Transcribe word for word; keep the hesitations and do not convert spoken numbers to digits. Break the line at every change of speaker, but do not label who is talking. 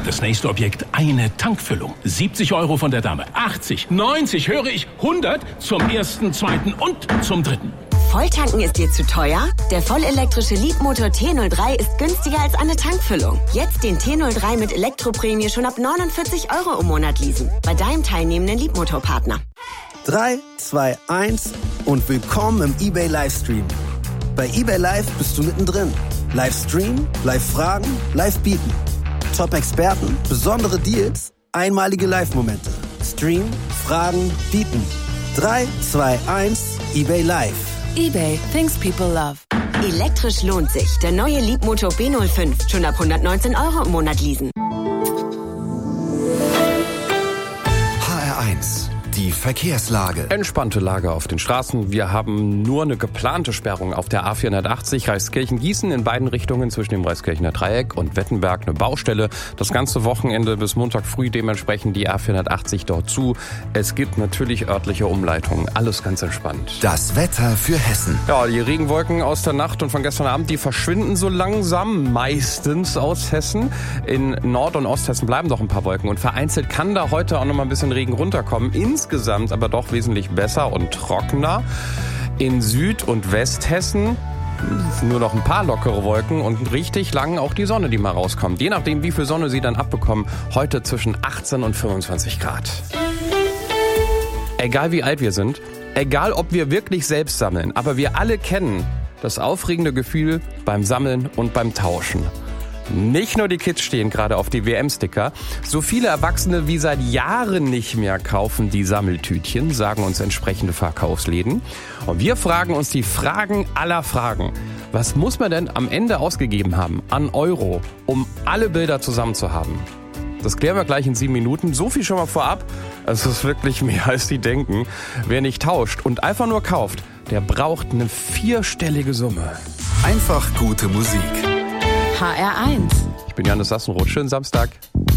das nächste Objekt eine Tankfüllung. siebzig Euro von der Dame. achtzig, neunzig, höre ich, hundert zum ersten, zweiten und zum dritten.
Volltanken ist dir zu teuer? Der vollelektrische Leapmotor T null drei ist günstiger als eine Tankfüllung. Jetzt den T null drei mit Elektroprämie schon ab neunundvierzig Euro im Monat leasen. Bei deinem teilnehmenden Leapmotor-Partner.
drei, zwei, eins und willkommen im eBay Livestream. Bei eBay Live bist du mittendrin. Livestream, Live-Fragen, Live-Bieten. Top-Experten, besondere Deals, einmalige Live-Momente. Stream, Fragen, Bieten. drei, zwei, eins, eBay Live.
eBay, things people love.
Elektrisch lohnt sich. Der neue Leapmotor B null fünf. Schon ab hundertneunzehn Euro im Monat leasen.
H R eins. Die Verkehrslage.
Entspannte Lage auf den Straßen. Wir haben nur eine geplante Sperrung auf der A vierhundertachtzig Reiskirchen-Gießen in beiden Richtungen zwischen dem Reiskirchener Dreieck und Wettenberg eine Baustelle. Das ganze Wochenende bis Montag früh dementsprechend die A vierhundertachtzig dort zu. Es gibt natürlich örtliche Umleitungen. Alles ganz entspannt.
Das Wetter für Hessen.
Ja, die Regenwolken aus der Nacht und von gestern Abend, die verschwinden so langsam, meistens aus Hessen. In Nord- und Osthessen bleiben noch ein paar Wolken und vereinzelt kann da heute auch noch mal ein bisschen Regen runterkommen. Insgesamt aber doch wesentlich besser und trockener. In Süd- und Westhessen nur noch ein paar lockere Wolken und richtig lang auch die Sonne, die mal rauskommt. Je nachdem, wie viel Sonne Sie dann abbekommen, heute zwischen achtzehn und fünfundzwanzig Grad. Egal wie alt wir sind, egal ob wir wirklich selbst sammeln, aber wir alle kennen das aufregende Gefühl beim Sammeln und beim Tauschen. Nicht nur die Kids stehen gerade auf die W M-Sticker. So viele Erwachsene wie seit Jahren nicht mehr kaufen die Sammeltütchen, sagen uns entsprechende Verkaufsläden. Und wir fragen uns die Fragen aller Fragen. Was muss man denn am Ende ausgegeben haben an Euro, um alle Bilder zusammen zu haben? Das klären wir gleich in sieben Minuten. So viel schon mal vorab. Es ist wirklich mehr, als Sie denken. Wer nicht tauscht und einfach nur kauft, der braucht eine vierstellige Summe.
Einfach gute Musik.
H R eins.
Ich bin Janis Sassenroth. Schönen Samstag.